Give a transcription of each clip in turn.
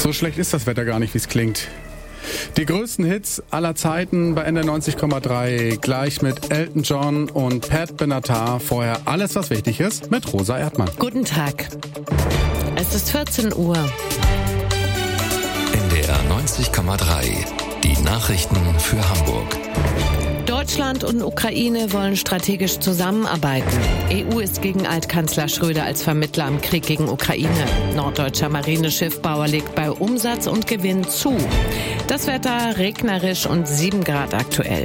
So schlecht ist das Wetter gar nicht, wie es klingt. Die größten Hits aller Zeiten bei NDR 90,3, gleich mit Elton John und Pat Benatar. Vorher alles, was wichtig ist, mit Rosa Erdmann. Guten Tag. Es ist 14 Uhr. NDR 90,3, die Nachrichten für Hamburg. Deutschland und Ukraine wollen strategisch zusammenarbeiten. EU ist gegen Altkanzler Schröder als Vermittler am Krieg gegen Ukraine. Norddeutscher Marineschiffbauer legt bei Umsatz und Gewinn zu. Das Wetter regnerisch und 7 Grad aktuell.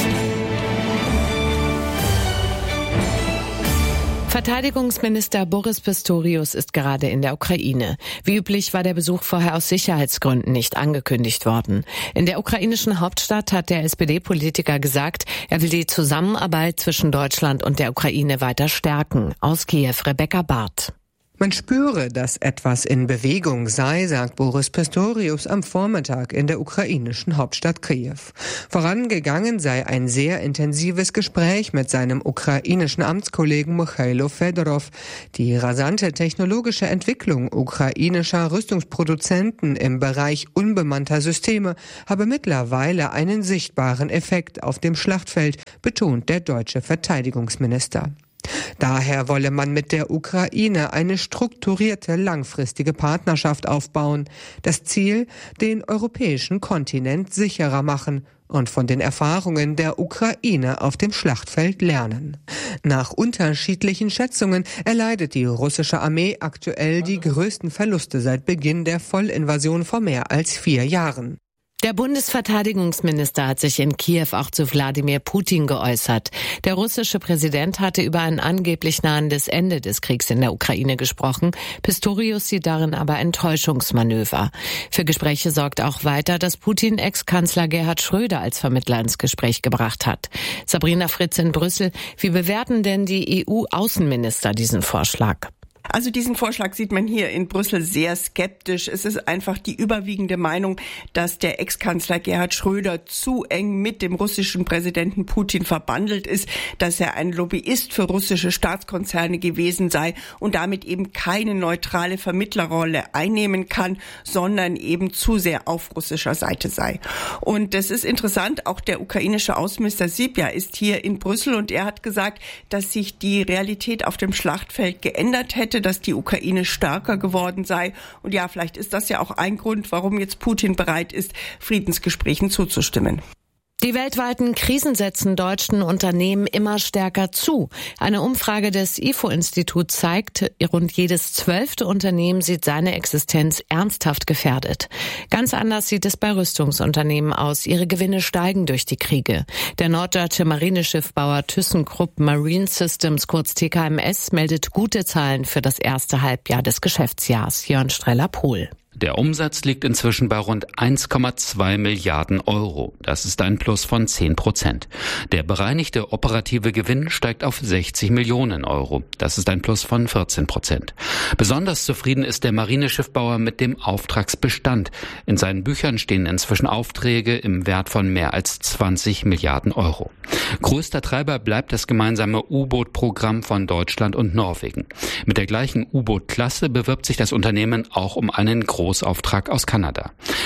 Verteidigungsminister Boris Pistorius ist gerade in der Ukraine. Wie üblich war der Besuch vorher aus Sicherheitsgründen nicht angekündigt worden. In der ukrainischen Hauptstadt hat der SPD-Politiker gesagt, er will die Zusammenarbeit zwischen Deutschland und der Ukraine weiter stärken. Aus Kiew, Rebecca Barth. Man spüre, dass etwas in Bewegung sei, sagt Boris Pistorius am Vormittag in der ukrainischen Hauptstadt Kiew. Vorangegangen sei ein sehr intensives Gespräch mit seinem ukrainischen Amtskollegen Michailo Fedorov. Die rasante technologische Entwicklung ukrainischer Rüstungsproduzenten im Bereich unbemannter Systeme habe mittlerweile einen sichtbaren Effekt auf dem Schlachtfeld, betont der deutsche Verteidigungsminister. Daher wolle man mit der Ukraine eine strukturierte, langfristige Partnerschaft aufbauen. Das Ziel, den europäischen Kontinent sicherer machen und von den Erfahrungen der Ukraine auf dem Schlachtfeld lernen. Nach unterschiedlichen Schätzungen erleidet die russische Armee aktuell die größten Verluste seit Beginn der Vollinvasion vor mehr als 4 Jahren. Der Bundesverteidigungsminister hat sich in Kiew auch zu Wladimir Putin geäußert. Der russische Präsident hatte über ein angeblich nahendes Ende des Kriegs in der Ukraine gesprochen. Pistorius sieht darin aber Enttäuschungsmanöver. Für Gespräche sorgt auch weiter, dass Putin Ex-Kanzler Gerhard Schröder als Vermittler ins Gespräch gebracht hat. Sabrina Fritz in Brüssel. Wie bewerten denn die EU-Außenminister diesen Vorschlag? Also diesen Vorschlag sieht man hier in Brüssel sehr skeptisch. Es ist einfach die überwiegende Meinung, dass der Ex-Kanzler Gerhard Schröder zu eng mit dem russischen Präsidenten Putin verbandelt ist, dass er ein Lobbyist für russische Staatskonzerne gewesen sei und damit eben keine neutrale Vermittlerrolle einnehmen kann, sondern eben zu sehr auf russischer Seite sei. Und das ist interessant, auch der ukrainische Außenminister Sypja ist hier in Brüssel und er hat gesagt, dass sich die Realität auf dem Schlachtfeld geändert hätte, dass die Ukraine stärker geworden sei. Und ja, vielleicht ist das ja auch ein Grund, warum jetzt Putin bereit ist, Friedensgesprächen zuzustimmen. Die weltweiten Krisen setzen deutschen Unternehmen immer stärker zu. Eine Umfrage des IFO-Instituts zeigt, rund jedes 12. Unternehmen sieht seine Existenz ernsthaft gefährdet. Ganz anders sieht es bei Rüstungsunternehmen aus. Ihre Gewinne steigen durch die Kriege. Der norddeutsche Marineschiffbauer ThyssenKrupp Marine Systems, kurz TKMS, meldet gute Zahlen für das erste Halbjahr des Geschäftsjahrs. Jörn Streller-Pohl. Der Umsatz liegt inzwischen bei rund 1,2 Milliarden Euro. Das ist ein Plus von 10%. Der bereinigte operative Gewinn steigt auf 60 Millionen Euro. Das ist ein Plus von 14%. Besonders zufrieden ist der Marineschiffbauer mit dem Auftragsbestand. In seinen Büchern stehen inzwischen Aufträge im Wert von mehr als 20 Milliarden Euro. Größter Treiber bleibt das gemeinsame U-Boot-Programm von Deutschland und Norwegen. Mit der gleichen U-Boot-Klasse bewirbt sich das Unternehmen auch um einen Großauftrag aus Kanada.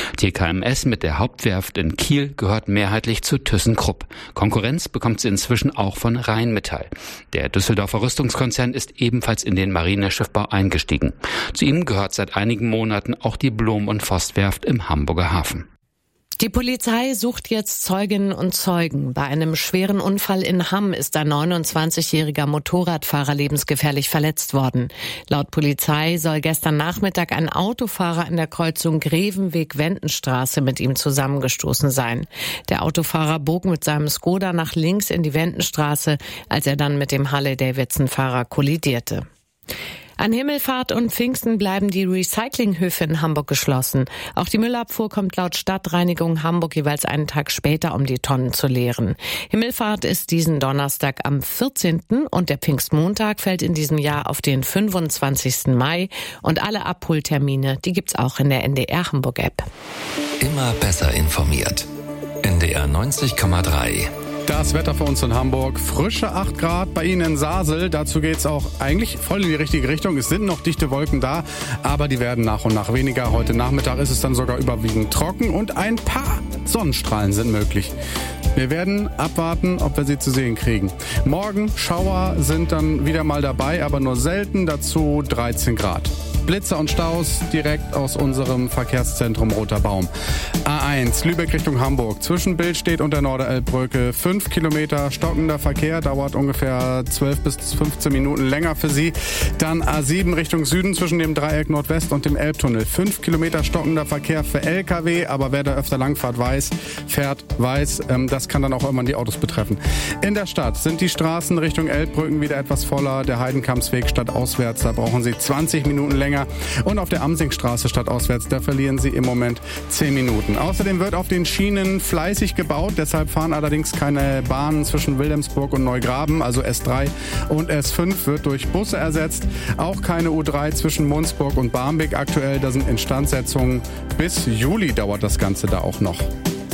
TKMS mit der Hauptwerft in Kiel gehört mehrheitlich zu ThyssenKrupp. Konkurrenz bekommt sie inzwischen auch von Rheinmetall. Der Düsseldorfer Rüstungskonzern ist ebenfalls in den Marineschiffbau eingestiegen. Zu ihm gehört seit einigen Monaten auch die Blom- und Voss-Werft im Hamburger Hafen. Die Polizei sucht jetzt Zeuginnen und Zeugen. Bei einem schweren Unfall in Hamm ist ein 29-jähriger Motorradfahrer lebensgefährlich verletzt worden. Laut Polizei soll gestern Nachmittag ein Autofahrer in der Kreuzung Grevenweg-Wendenstraße mit ihm zusammengestoßen sein. Der Autofahrer bog mit seinem Skoda nach links in die Wendenstraße, als er dann mit dem Harley-Davidson-Fahrer kollidierte. An Himmelfahrt und Pfingsten bleiben die Recyclinghöfe in Hamburg geschlossen. Auch die Müllabfuhr kommt laut Stadtreinigung Hamburg jeweils einen Tag später, um die Tonnen zu leeren. Himmelfahrt ist diesen Donnerstag am 14. und der Pfingstmontag fällt in diesem Jahr auf den 25. Mai. Und alle Abholtermine, die gibt's auch in der NDR Hamburg App. Immer besser informiert. NDR 90,3 Das Wetter für uns in Hamburg. Frische 8 Grad bei Ihnen in Sasel. Dazu geht's auch eigentlich voll in die richtige Richtung. Es sind noch dichte Wolken da, aber die werden nach und nach weniger. Heute Nachmittag ist es dann sogar überwiegend trocken und ein paar Sonnenstrahlen sind möglich. Wir werden abwarten, ob wir sie zu sehen kriegen. Morgen Schauer sind dann wieder mal dabei, aber nur selten. Dazu 13 Grad. Blitze und Staus direkt aus unserem Verkehrszentrum Roter Baum. A1 Lübeck Richtung Hamburg. Zwischen Billstedt und der Norderelbbrücke 5 Kilometer stockender Verkehr. Dauert ungefähr 12 bis 15 Minuten länger für Sie. Dann A7 Richtung Süden zwischen dem Dreieck Nordwest und dem Elbtunnel. 5 Kilometer stockender Verkehr für LKW. Aber wer da öfter langfahrt weiß, das kann dann auch irgendwann die Autos betreffen. In der Stadt sind die Straßen Richtung Elbbrücken wieder etwas voller. Der Heidenkampsweg stadtauswärts, da brauchen Sie 20 Minuten länger. Und auf der Amsingstraße stadtauswärts, da verlieren Sie im Moment 10 Minuten. Außerdem wird auf den Schienen fleißig gebaut. Deshalb fahren allerdings keine Bahnen zwischen Wilhelmsburg und Neugraben. Also S3 und S5 wird durch Busse ersetzt. Auch keine U3 zwischen Munzburg und Barmbek aktuell. Da sind Instandsetzungen. Bis Juli dauert das Ganze da auch noch.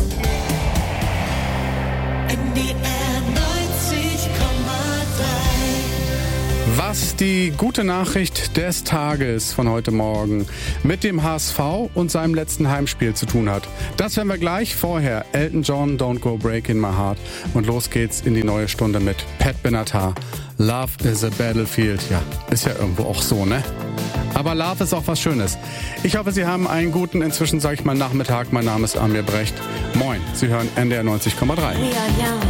Was die gute Nachricht des Tages von heute Morgen mit dem HSV und seinem letzten Heimspiel zu tun hat, das hören wir gleich. Vorher Elton John, Don't Go Breaking My Heart. Und los geht's in die neue Stunde mit Pat Benatar. Love is a Battlefield. Ja, ist ja irgendwo auch so, ne? Aber Love ist auch was Schönes. Ich hoffe, Sie haben einen guten, inzwischen sage ich mal Nachmittag. Mein Name ist Amir Brecht. Moin, Sie hören NDR 90,3.